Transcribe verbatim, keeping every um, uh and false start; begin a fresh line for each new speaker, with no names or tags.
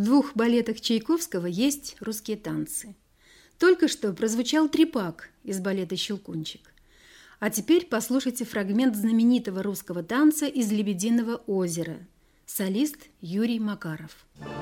двух балетах Чайковского есть русские танцы. Только что прозвучал трепак из балета «Щелкунчик». А теперь послушайте фрагмент знаменитого русского танца из «Лебединого озера». Солист Юрий Макаров.